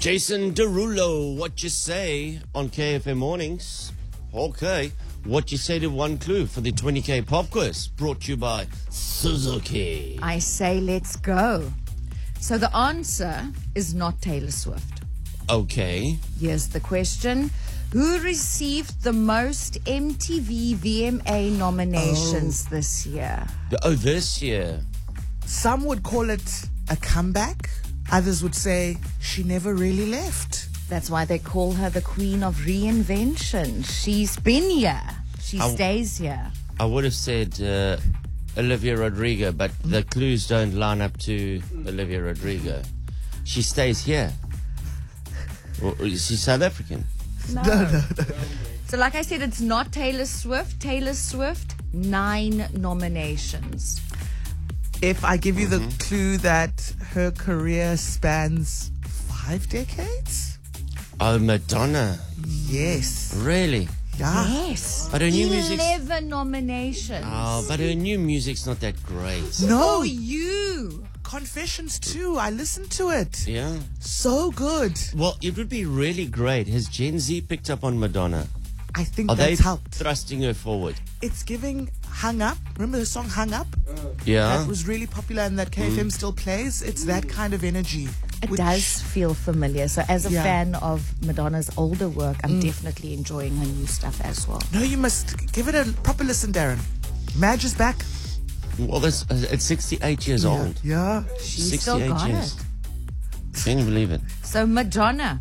Jason Derulo, what you say on KFM Mornings? Okay, what you say to one clue for the 20k pop quiz, brought to you by Suzuki. I say let's go. So the answer is not Taylor Swift. Okay. Here's the question. Who received the most MTV VMA nominations this year? Oh, this year. Some would call it a comeback. Others would say she never really left. That's why they call her the queen of reinvention. She's been here. She stays here. I would have said Olivia Rodrigo, but the clues don't line up to Olivia Rodrigo. She stays here. Well, is she South African? No. So like I said, it's not Taylor Swift. Taylor Swift, 9 nominations. If I give you the clue that her career spans 5 decades? Oh, Madonna. Yes. Really? Yeah. Yes. But her new music's... 11 nominations. Oh, but her new music's not that great. No. For you. Confessions too. I listened to it. Yeah. So good. Well, it would be really great. Has Gen Z picked up on Madonna? I think Are they that's helped. thrusting her forward? It's giving Hung Up. Remember the song Hung Up? Yeah. That was really popular and that KFM still plays. It's that kind of energy. It does feel familiar. So as a Yeah. fan of Madonna's older work, I'm definitely enjoying her new stuff as well. No, you must give it a proper listen, Darren. Madge is back. Well, that's it's 68 years old. Yeah. She's still got years. it. Can you believe it? So Madonna.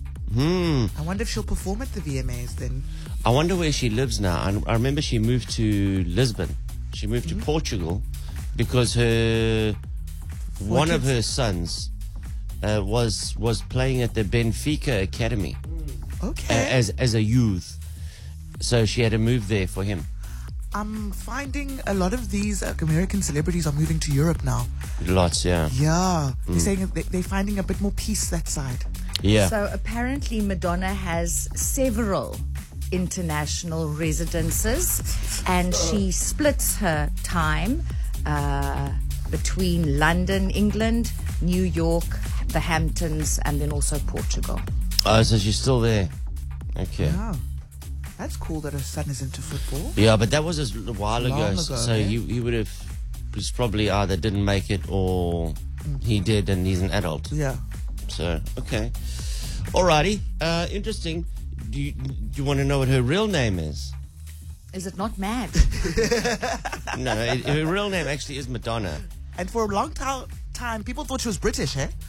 I wonder if she'll perform at the VMAs then. I wonder where she lives now. I remember she moved to Lisbon. She moved to Portugal because one of her sons was playing at the Benfica Academy Okay. as a youth. So she had to move there for him. I'm finding a lot of these American celebrities are moving to Europe now. Lots, yeah. Yeah. They're saying they're finding a bit more peace that side. Yeah. So apparently Madonna has several international residences and she splits her time between London, England, New York, the Hamptons, and then also Portugal. Oh, so she's still there. Okay. Yeah. That's cool that her son is into football. Yeah, but that was a while ago. Long ago, So eh? he would have was probably either didn't make it or he did and he's an adult. Yeah. So, okay. Alrighty. Interesting. Do you want to know what her real name is? Is it not mad? No, her real name actually is Madonna. And for a long time, people thought she was British, eh?